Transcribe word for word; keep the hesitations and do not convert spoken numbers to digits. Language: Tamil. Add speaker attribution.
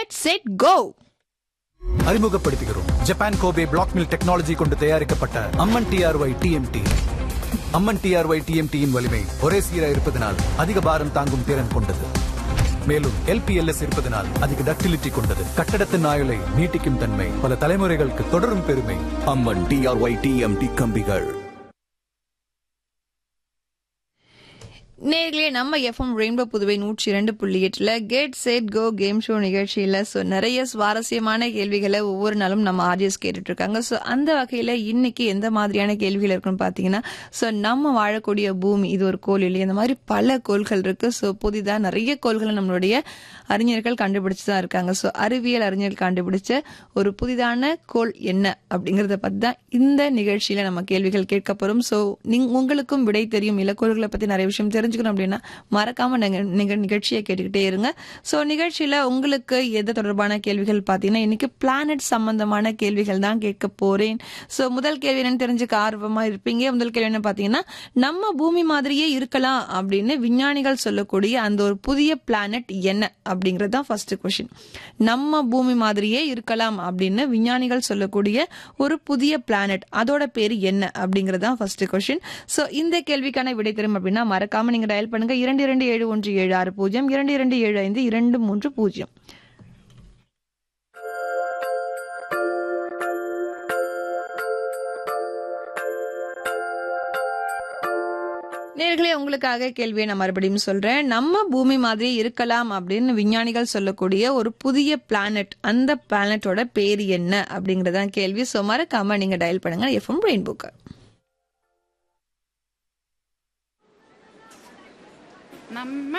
Speaker 1: Get set go.
Speaker 2: அறிமுகப்படுத்துகிறோம் Japan Kobe black mill technology கொண்டு தயாரிக்கப்பட்ட அம்மன் டிஆர்ஒய் டிஎம்டி. அம்மன் டிஆர்ஒய் டிஎம்டியின் வலிமை ஒரே சீராக இருப்பதனால் அதிக பாரம் தாங்கும் திறன் கொண்டது. மேலும் எல்பிஎல்எஸ் இருப்பதனால் அதிக டக்டிலிட்டி கொண்டது. கட்டடத்தின் ஆயுளை நீட்டிக்கும் தன்மை பல தலைமுறைகளுக்கு தொடரும் பெருமை.
Speaker 3: அம்மன் டிஆர்ஒய் டிஎம்டி கம்பிகள்.
Speaker 1: நேர்களே, நம்ம எஃப்எம் ரெயின்போ புதுவை நூற்றி இரண்டு புள்ளி எட்டுல get set go game show நிகழ்ச்சியில சோ நிறைய சுவாரஸ்யமான கேள்விகளை ஒவ்வொரு நாளும் நம்ம ஆடியன்ஸ் கேட்டுட்டு இருக்காங்க. சோ அந்த வகையில இன்னைக்கு எந்த மாதிரியான கேள்விகள் இருக்குன்னு பாத்தீங்கன்னா, சோ நம்ம வாழக்கூடிய பூமி இது ஒரு கோள் இல்லையா, இந்த மாதிரி பல கோள்கள் இருக்கு. சோ புதிதா நிறைய கோள்களை நம்மளுடைய அறிஞர்கள் கண்டுபிடிச்சுதான் இருக்காங்க. சோ அறிவியல் அறிஞர்கள் கண்டுபிடிச்ச ஒரு புதிதான கோள் என்ன அப்படிங்கறத பத்தி தான் இந்த நிகழ்ச்சியில நம்ம கேள்விகள் கேட்க போறோம். சோ உங்களுக்கும் விடை தெரியும் இல்ல, கோள்களை பத்தி நிறைய விஷயம் தெரிஞ்சுக்கணும் அப்படின்னா மறக்காம நீங்க நிகழ்ச்சியை கேட்டுக்கிட்டே இருங்க. சோ நிகழ்ச்சியில உங்களுக்கு எது தொடர்பான கேள்விகள் பாத்தீங்கன்னா, இன்னைக்கு பிளானட் சம்பந்தமான கேள்விகள் தான் கேட்க போறேன். சோ முதல் கேள்வி என்னன்னு தெரிஞ்சுக்க ஆர்வமா இருப்பீங்க. முதல் கேள்வி என்ன பாத்தீங்கன்னா, நம்ம பூமி மாதிரியே இருக்கலாம் அப்படின்னு விஞ்ஞானிகள் சொல்லக்கூடிய அந்த ஒரு புதிய பிளானட் என்ன அப்படிங்கறது தான் ஃபர்ஸ்ட் கொஸ்டின். நம்ம பூமி மாதிரியே இருக்கலாம் அப்படின்னு விஞ்ஞானிகள் சொல்லக்கூடிய ஒரு புதிய பிளானட், அதோட பேரு என்ன அப்படிங்கறது தான் ஃபர்ஸ்ட் கொஸ்டின். சோ இந்த கேள்விக்கான விடை தெரியும் அப்படின்னா மறக்காம நீங்க டயல் பண்ணுங்க இரண்டு இரண்டு ஏழு ஒன்று ஏழு ஆறு பூஜ்ஜியம் இரண்டு இரண்டு ஏழு ஐந்து இரண்டு மூன்று பூஜ்ஜியம். நேர்களே, உங்களுக்காக கேள்வியை நான் மறுபடியும் சொல்றேன். நம்ம பூமி மாதிரி இருக்கலாம் அப்படின்னு விஞ்ஞானிகள் சொல்லக்கூடிய ஒரு புதிய பிளானட், அந்த பிளானட்டோட பேர் என்ன அப்படிங்கறதான் கேள்வி. சோ மறக்காம நீங்க டயல் பண்ணுங்க எஃப்எம் ரெயின்போக்கு.
Speaker 4: நம்ம